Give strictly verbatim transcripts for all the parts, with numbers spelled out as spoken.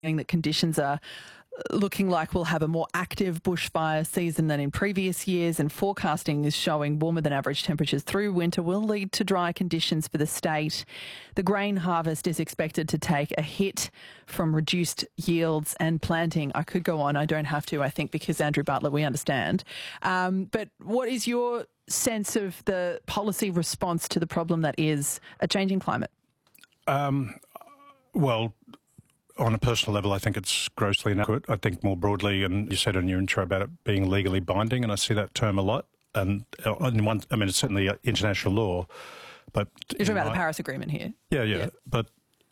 that conditions are looking like we'll have a more active bushfire season than in previous years, and forecasting is showing warmer than average temperatures through winter will lead to dry conditions for the state. The grain harvest is expected to take a hit from reduced yields and planting. I could go on, I don't have to, I think, because Andrew Butler, we understand. Um, but what is your sense of the policy response to the problem that is a changing climate? Um, well, on a personal level, I think it's grossly inadequate. I think more broadly, and you said in your intro about it being legally binding, and I see that term a lot. And in one, I mean, it's certainly international law, but you're talking about my, the Paris Agreement here. Yeah, yeah, yeah. But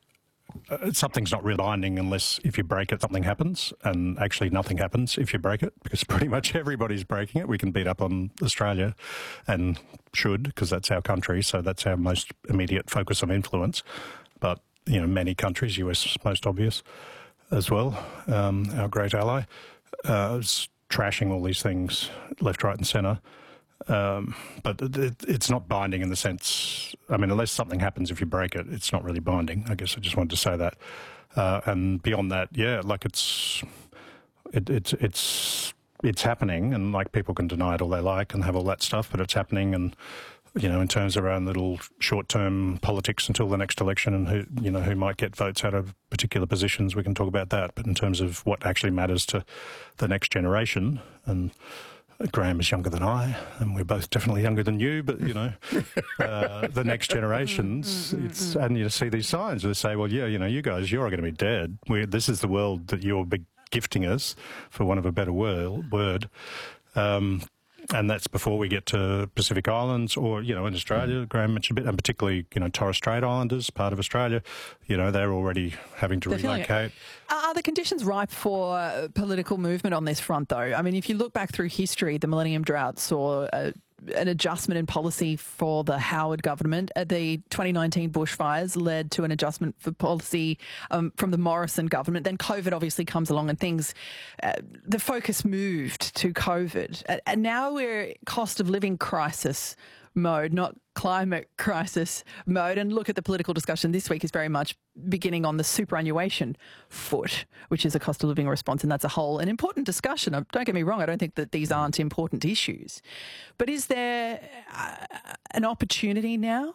uh, something's not really binding unless if you break it, something happens, and actually nothing happens if you break it, because pretty much everybody's breaking it. We can beat up on Australia, and should, because that's our country, so that's our most immediate focus of influence. But you know, many countries, U S most obvious as well, um, our great ally, uh, is trashing all these things left, right and centre. Um, but it, it's not binding in the sense, I mean, unless something happens if you break it, it's not really binding. I guess I just wanted to say that. Uh, and beyond that, yeah, like it's, it, it's, it's, it's happening, and like people can deny it all they like and have all that stuff, but it's happening. And you know, in terms of our own little short-term politics until the next election and who, you know, who might get votes out of particular positions, we can talk about that. But in terms of what actually matters to the next generation, and Graham is younger than I, and we're both definitely younger than you, but, you know, uh, the next generations, it's, and you see these signs where they say, well, yeah, you know, you guys, you're going to be dead. We're, this is the world that you're big gifting us, for want of a better word. word. Um, And that's before we get to Pacific Islands, or, you know, in Australia, Graham mentioned a bit, and particularly, you know, Torres Strait Islanders, part of Australia, you know, they're already having to Definitely. relocate. Are the conditions ripe for political movement on this front, though? I mean, if you look back through history, the Millennium Drought saw a an adjustment in policy for the Howard government. The twenty nineteen bushfires led to an adjustment for policy um, from the Morrison government. Then COVID obviously comes along and things, uh, the focus moved to COVID. Uh, and now we're cost of living crisis mode, not climate crisis mode. And look at the political discussion this week is very much beginning on the superannuation foot, which is a cost of living response. And that's a whole, an important discussion. Don't get me wrong, I don't think that these aren't important issues. But is there uh, an opportunity now?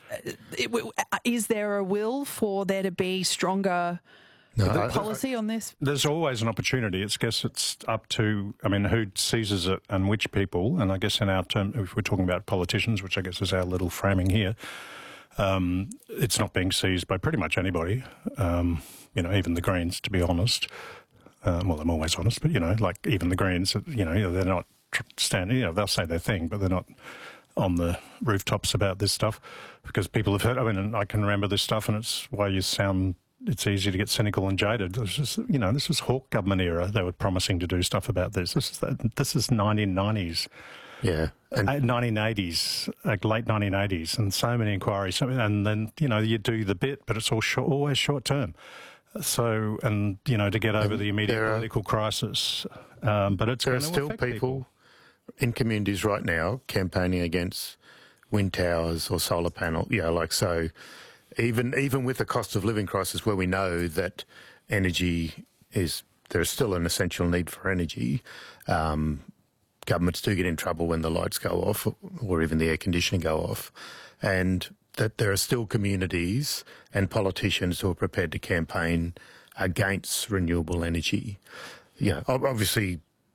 Is there a will for there to be stronger No, the I, policy I, on this? There's always an opportunity. It's guess it's up to, I mean, who seizes it and which people. And I guess in our term, if we're talking about politicians, which I guess is our little framing here, um, it's not being seized by pretty much anybody. Um, you know, even the Greens, to be honest. Um, well, I'm always honest, but, you know, like even the Greens, you know, they're not standing, you know, they'll say their thing, but they're not on the rooftops about this stuff, because people have heard, I mean, and I can remember this stuff, and it's why you sound, it's easy to get cynical and jaded. It was just, you know, this was Hawke government era. They were promising to do stuff about this. This is the, this is nineteen nineties. Yeah. And nineteen eighties, like late nineteen eighties, and so many inquiries. And then, you know, you do the bit, but it's all short, always short term. So, and, you know, to get over the immediate are, political crisis. Um, but it's there going are to still affect people, people in communities right now campaigning against wind towers or solar panel, you know, like so. Even even with the cost of living crisis, where we know that energy is, there is still an essential need for energy, um, governments do get in trouble when the lights go off or even the air conditioning go off, and that there are still communities and politicians who are prepared to campaign against renewable energy. You know, obviously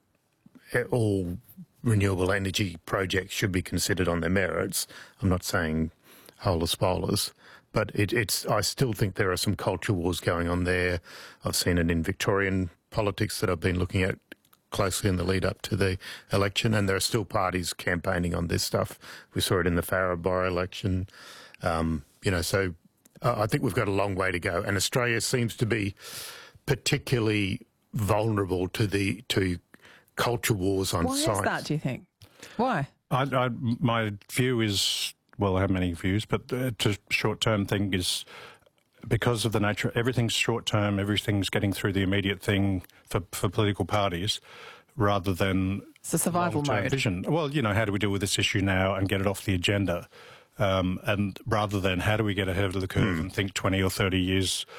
all renewable energy projects should be considered on their merits. I'm not saying holus bolus. But it, it's, I still think there are some culture wars going on there. I've seen it in Victorian politics that I've been looking at closely in the lead up to the election, and there are still parties campaigning on this stuff. We saw it in the Farrer by-election. Um, you know, so uh, I think we've got a long way to go. And Australia seems to be particularly vulnerable to the to culture wars on Why science. Why is that, do you think? Why? I, I, my view is, well, I have many views, but the short-term thing is because of the nature, everything's short-term, everything's getting through the immediate thing for, for political parties rather than it's a survival mode. Vision. Well, you know, how do we deal with this issue now and get it off the agenda? Um, and rather than how do we get ahead of the curve mm. and think twenty or thirty years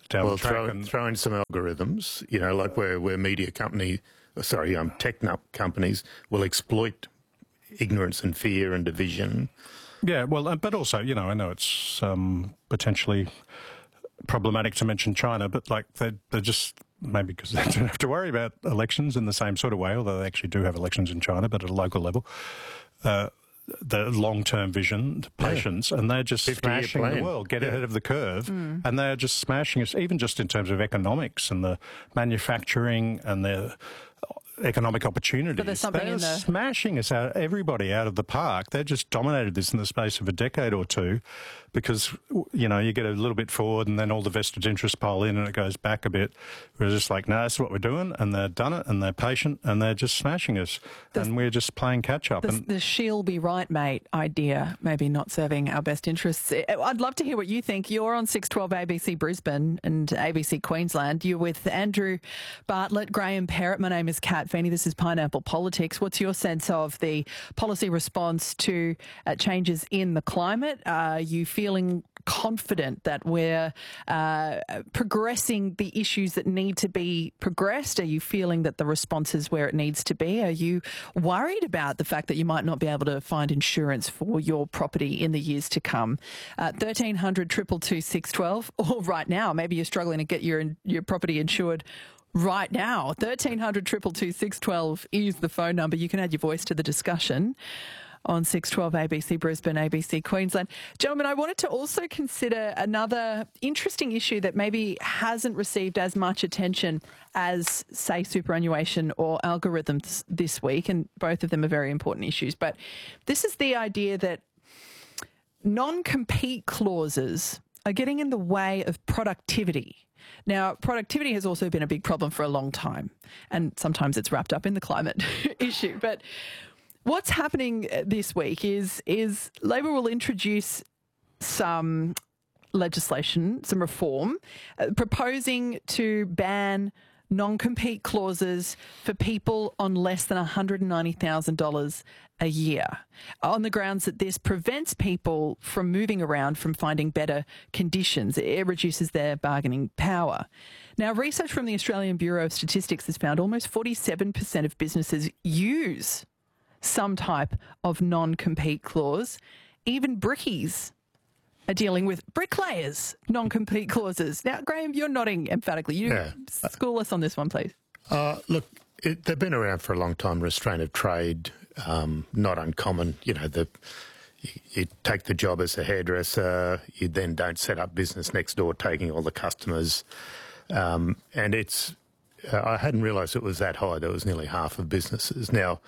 down well, the track. throw, and throw in some algorithms, you know, like where, where media company, sorry, um, tech companies will exploit ignorance and fear and division. Yeah, well, uh, but also, you know, I know it's um, potentially problematic to mention China, but like they're, they're just, maybe because they don't have to worry about elections in the same sort of way, although they actually do have elections in China, but at a local level. Uh, the long-term vision, the patience, yeah. and they're just smashing the world, get yeah. ahead of the curve, mm. and they're just smashing us, even just in terms of economics and the manufacturing and the economic opportunities. They're in the... smashing us out, everybody out of the park. They just dominated this in the space of a decade or two because, you know, you get a little bit forward and then all the vested interests pile in and it goes back a bit. We're just like, no, that's what we're doing, and they've done it, and they're patient, and they're just smashing us, the, and we're just playing catch-up. The, and the she'll be right, mate idea, maybe not serving our best interests. I'd love to hear what you think. You're on six twelve A B C Brisbane and A B C Queensland. You're with Andrew Bartlett, Graham Perrett. My name is Kat Feeney. This is Pineapple Politics. What's your sense of the policy response to uh, changes in the climate? Are you feeling confident that we're uh, progressing the issues that need to be progressed? Are you feeling that the response is where it needs to be? Are you worried about the fact that you might not be able to find insurance for your property in the years to come? Uh, thirteen hundred, two two two, six one two, or right now, maybe you're struggling to get your your property insured right now. thirteen hundred, two two two, six one two is the phone number. You can add your voice to the discussion on six twelve A B C Brisbane, A B C Queensland. Gentlemen, I wanted to also consider another interesting issue that maybe hasn't received as much attention as, say, superannuation or algorithms this week, and both of them are very important issues. But this is the idea that non-compete clauses are getting in the way of productivity. Now, productivity has also been a big problem for a long time, and sometimes it's wrapped up in the climate issue. But what's happening this week is is Labor will introduce some legislation, some reform, uh, proposing to ban non-compete clauses for people on less than one hundred ninety thousand dollars a year, on the grounds that this prevents people from moving around, from finding better conditions. It reduces their bargaining power. Now, research from the Australian Bureau of Statistics has found almost forty-seven percent of businesses use some type of non-compete clause. Even brickies are dealing with bricklayers' non-compete clauses. Now, Graham, you're nodding emphatically. You yeah. school us on this one, please. Uh, look, it, they've been around for a long time. Restraint of trade, um, not uncommon. You know, the you, you take the job as a hairdresser, you then don't set up business next door, taking all the customers, um, and it's. Uh, I hadn't realised it was that high. There was nearly half of businesses now.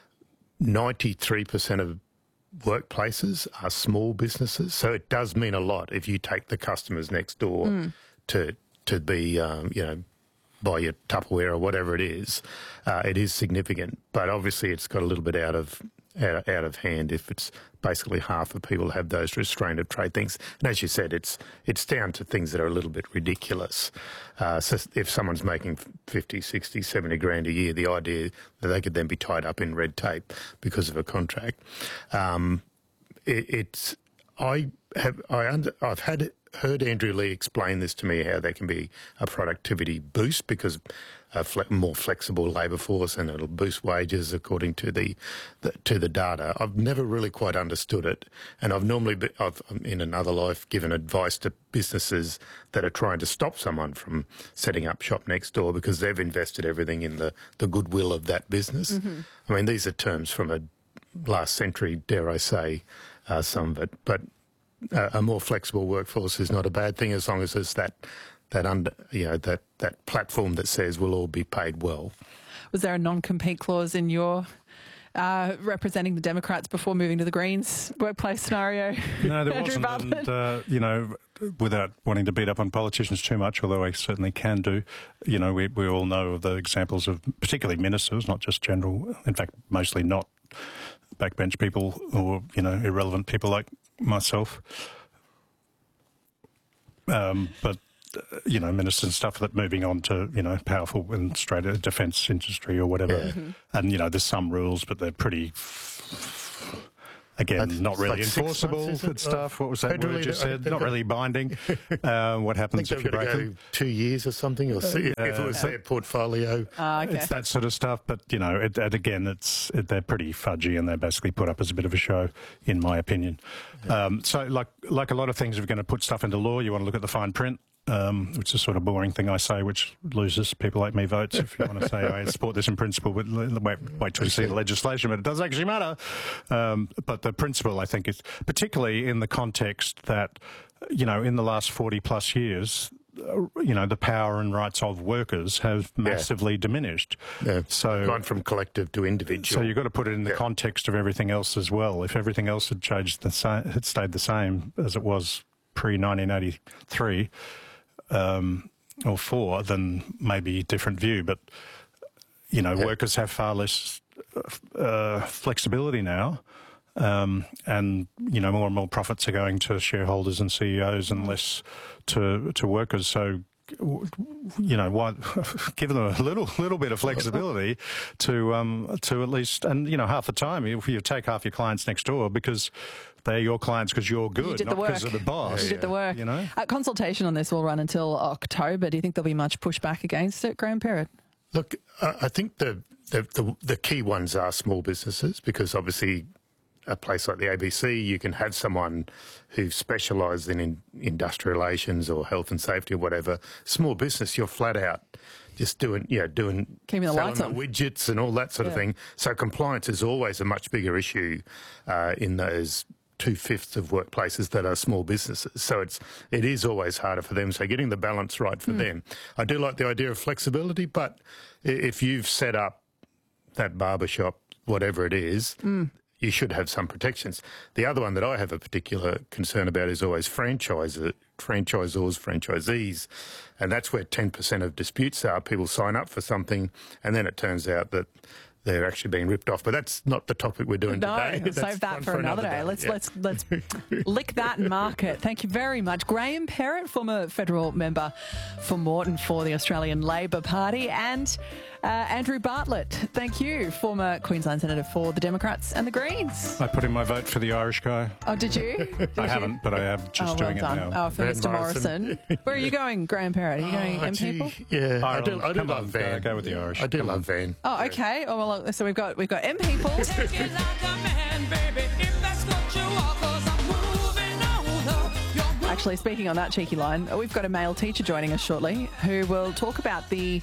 ninety-three percent of workplaces are small businesses, so it does mean a lot if you take the customers next door mm. to to be, um, you know, buy your Tupperware or whatever it is. Uh, it is significant, but obviously it's got a little bit out of out, out of hand if it's basically half of people have those restraint of trade things. And as you said, it's it's down to things that are a little bit ridiculous. Uh, so if someone's making fifty, sixty, seventy grand a year, the idea that they could then be tied up in red tape because of a contract. Um, it, it's, I have, I under, I've had heard Andrew Leigh explain this to me, how there can be a productivity boost because a fle more flexible labour force, and it'll boost wages according to the, the to the data. I've never really quite understood it, and I've normally been, I've in another life given advice to businesses that are trying to stop someone from setting up shop next door because they've invested everything in the the goodwill of that business. Mm-hmm. I mean, these are terms from a last century, dare I say, uh, some of it, but uh, a more flexible workforce is not a bad thing as long as there's that. That under, you know, that, that platform that says we'll all be paid well. Was there a non-compete clause in your uh, representing the Democrats before moving to the Greens workplace scenario? No, there wasn't. And, uh, you know, without wanting to beat up on politicians too much, although I certainly can do, you know, we, we all know of the examples of particularly ministers, not just general, in fact, mostly not backbench people or, you know, irrelevant people like myself. Um, but you know, ministers and stuff that moving on to, you know, powerful and straight defence industry or whatever. Yeah. Mm-hmm. And, you know, there's some rules, but they're pretty, Again, That's not really like six enforceable months, is it? and stuff. What was that Federally, word you I said? think Not that- really binding. uh, what I happens think if you they've got break to them? go two years or something, or see, if it was their portfolio. Ah, okay. It's that sort of stuff, but you know, it, it, again, it's it, they're pretty fudgy, and they're basically put up as a bit of a show, in my opinion. Um, so, like like a lot of things, if you're going to put stuff into law, you want to look at the fine print, um, which is a sort of boring thing I say, which loses people like me votes. If you want to say I support this in principle, but wait, wait till you see the legislation, but it does actually matter. Um, but the principle, I think, is particularly in the context that, you know, in the last forty plus years, you know, the power and rights of workers have massively yeah. diminished. Yeah. So gone from collective to individual. So you've got to put it in the yeah. context of everything else as well. If everything else had changed the same, had stayed the same as it was pre nineteen eighty-three um, or four, then maybe different view. But you know, yeah. workers have far less uh, flexibility now. Um, and, you know, more and more profits are going to shareholders and C E Os and less to to workers. So, you know, why, give them a little little bit of flexibility to um, to at least, and, you know, half the time, if you take half your clients next door because they're your clients because you're good, you did not the work. because of the boss. You did the work. You know? Uh, consultation on this will run until October. Do you think there'll be much pushback against it, Graham Perrett? Look, uh, I think the, the, the, the key ones are small businesses, because obviously a place like the A B C, you can have someone who specialises in, in industrial relations or health and safety or whatever. Small business, you're flat out just doing, you know, doing Keeping the lights on. widgets and all that sort yeah. of thing. So compliance is always a much bigger issue uh, in those two-fifths of workplaces that are small businesses. So it's, it is always harder for them. So getting the balance right for mm. them. I do like the idea of flexibility, but if you've set up that barbershop, whatever it is, mm. you should have some protections. The other one that I have a particular concern about is always franchiser, franchisors, franchisees, and that's where ten percent of disputes are. People sign up for something, and then it turns out that they're actually being ripped off. But that's not the topic we're doing no, today. No, save that for, for another day. day. Let's yeah. let's let's lick that and mark it. Thank you very much, Graham Perrett, former federal member for Moreton for the Australian Labor Party, and uh, Andrew Bartlett. Thank you, former Queensland Senator for the Democrats and the Greens. I put in my vote for the Irish guy. Oh, did you? Did I you? haven't, but I am just oh, doing well it done. now. Oh, for Van Mister Morrison. Morrison. Where are you going, Graham Perrett? Are you going oh, M gee, people? Yeah, I do, I do Come love on, Van. Go, go with the Irish. I do Come love on. Van. Oh, okay. Oh, well, so we've got we've got M people. Take it like a man, baby, if that's what you are, 'cause I'm moving on. You're moving. Actually, speaking on that cheeky line, we've got a male teacher joining us shortly who will talk about the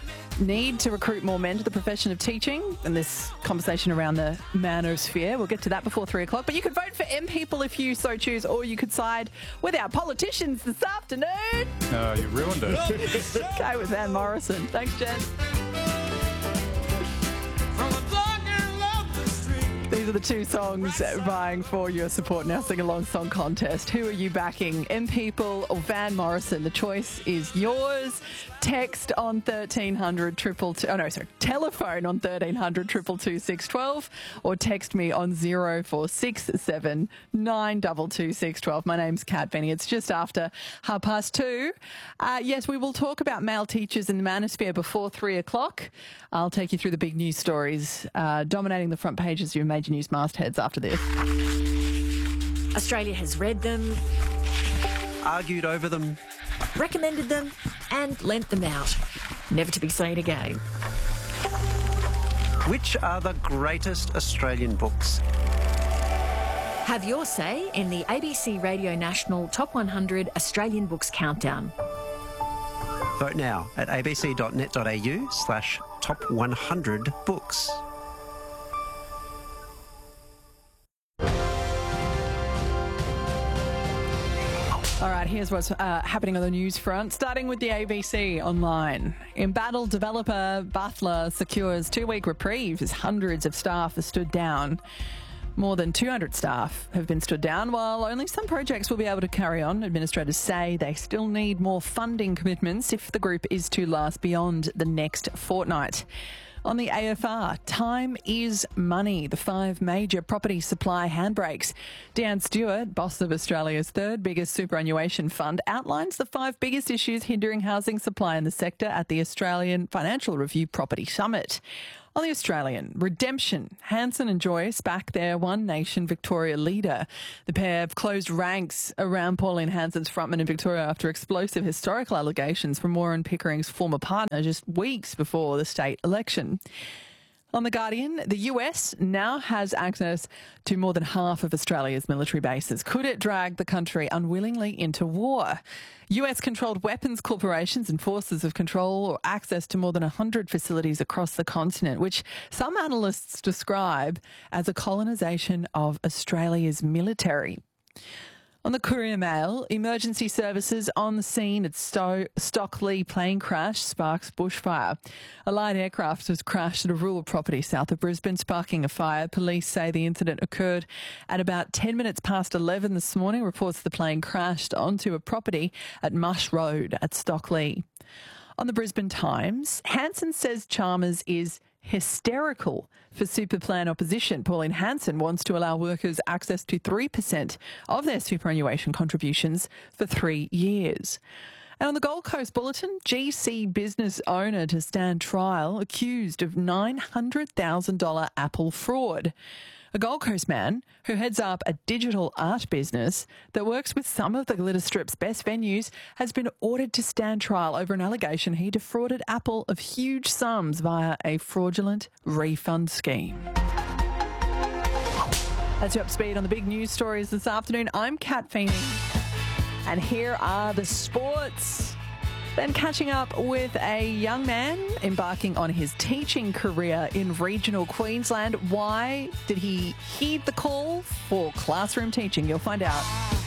need to recruit more men to the profession of teaching and this conversation around the manosphere. We'll get to that before three o'clock. But you could vote for M people if you so choose, or you could side with our politicians this afternoon. Oh, you ruined it. Go with Van Morrison. Thanks, Jen. From a dark and lonely street. These are the two songs vying for your support in our sing-along song contest. Who are you backing, M people or Van Morrison? The choice is yours. Text on thirteen hundred triple two. Oh no, sorry. Telephone on thirteen hundred triple two six twelve, or text me on zero four six seven nine double two six twelve. My name's Kat Benny. It's just after half past two. Uh, yes, we will talk about male teachers in the manosphere before three o'clock. I'll take you through the big news stories uh, dominating the front pages of your major news mastheads after this. Australia has read them, argued over them, recommended them and lent them out, never to be seen again. Which are the greatest Australian books? Have your say in the A B C Radio National Top one hundred Australian Books Countdown. Vote now at abc.net.au slash top 100 books. All right, here's what's uh, happening on the news front, starting with the A B C online. Embattled developer Butler secures two-week reprieve as hundreds of staff are stood down. More than two hundred staff have been stood down, while only some projects will be able to carry on. Administrators say they still need more funding commitments if the group is to last beyond the next fortnight. On the A F R, time is money. The five major property supply handbrakes. Deanne Stewart, boss of Australia's third biggest superannuation fund, outlines the five biggest issues hindering housing supply in the sector at the Australian Financial Review Property Summit. On the Australian, redemption. Hanson and Joyce back their One Nation Victoria leader. The pair have closed ranks around Pauline Hanson's frontman in Victoria after explosive historical allegations from Warren Pickering's former partner just weeks before the state election. On The Guardian, the U S now has access to more than half of Australia's military bases. Could it drag the country unwillingly into war? U S-controlled weapons corporations and forces have control or access to more than one hundred facilities across the continent, which some analysts describe as a colonisation of Australia's military. On the Courier Mail, emergency services on the scene at Sto- Stockley plane crash sparks bushfire. A light aircraft has crashed at a rural property south of Brisbane, sparking a fire. Police say the incident occurred at about ten minutes past eleven this morning. Reports the plane crashed onto a property at Mush Road at Stockley. On the Brisbane Times, Hanson says Chalmers is hysterical for super plan opposition. Pauline Hanson wants to allow workers access to three percent of their superannuation contributions for three years. And on the Gold Coast Bulletin, G C business owner to stand trial accused of nine hundred thousand dollars Apple fraud. A Gold Coast man who heads up a digital art business that works with some of the Glitter Strip's best venues has been ordered to stand trial over an allegation he defrauded Apple of huge sums via a fraudulent refund scheme. That's you up to speed on the big news stories this afternoon. I'm Kat Feeney, and here are the sports. Then catching up with a young man embarking on his teaching career in regional Queensland. Why did he heed the call for classroom teaching? You'll find out.